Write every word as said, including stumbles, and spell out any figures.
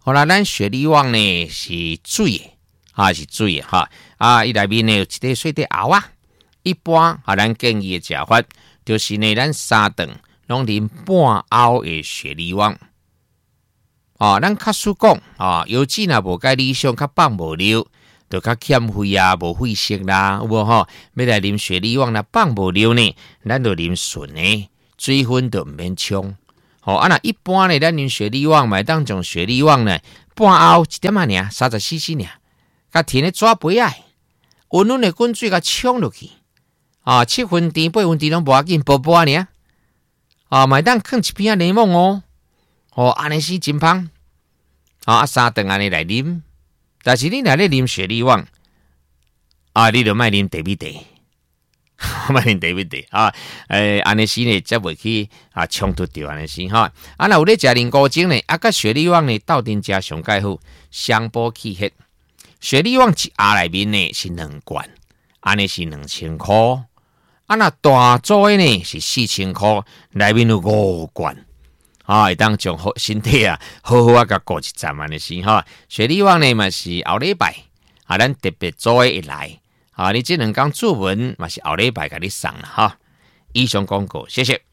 好啦，咱雪梨旺呢是水的，啊是水的哈，啊伊内面呢有一块水的熬啊。一般啊，咱建议的食法就是呢，咱三顿拢啉半熬的雪梨旺。哦，咱较输讲啊，油脂若无介理想，较放无溜，就较欠费啊，无费色啦，有无吼？要来啉雪梨旺，若放无溜呢，咱就啉纯的，水分就毋免冲。好、哦，啊那一般呢，咱啉雪梨旺，买当种雪梨旺呢，半熬一点仔尔，三十 C C 尔，甲填咧纸杯啊，温温的滚水甲冲落去，啊，七分甜八分甜拢无要紧，薄薄尔，啊，买当放一片柠檬哦，哦，安尼是真芳，啊，三顿安尼来啉，但是你若咧啉雪梨旺，啊，你就莫啉茶米茶。莫啉茶米茶啊！诶，安尼时呢，则袂去啊冲突掉安尼时哈。啊，若有咧食啉古精呢，啊，甲雪梨旺呢斗阵食上介好，双补气血。雪梨旺一盒内面呢是两罐，安尼是两千块。啊，若大组的呢是四千块，内面有五罐。啊，会当将好身体啊好好啊甲顾一站安尼时哈。雪梨旺呢嘛是后礼拜啊，咱特别组的一来。啊，你这两讲作文嘛是后礼拜甲你送啦哈。以上广告，谢谢。